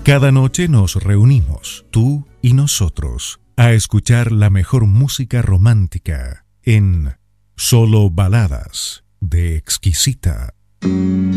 Cada noche nos reunimos, tú y nosotros, a escuchar la mejor música romántica en Solo Baladas de Exquisita.